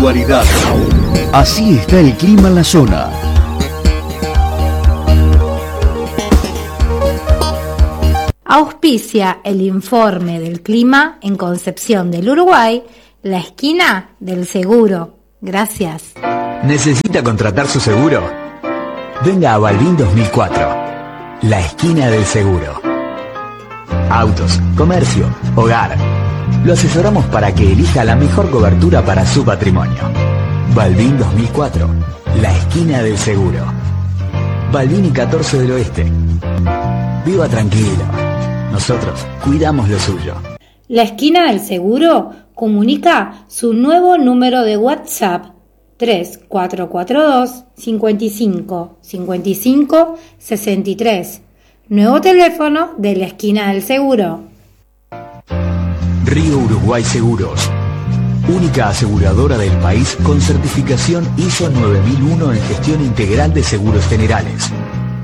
puntualidad. Así está el clima en la zona. Auspicia el informe del clima en Concepción del Uruguay, la esquina del seguro. Gracias. ¿Necesita contratar su seguro? Venga a Balbín 2004, la esquina del seguro. Autos, comercio, hogar. Lo asesoramos para que elija la mejor cobertura para su patrimonio. Balbín 2004, la esquina del seguro. Balbín y 14 del Oeste. Viva tranquilo. Nosotros cuidamos lo suyo. La esquina del seguro comunica su nuevo número de WhatsApp 3442 55 55 63. Nuevo teléfono de la esquina del seguro. Río Uruguay Seguros. Única aseguradora del país con certificación ISO 9001 en gestión integral de seguros generales.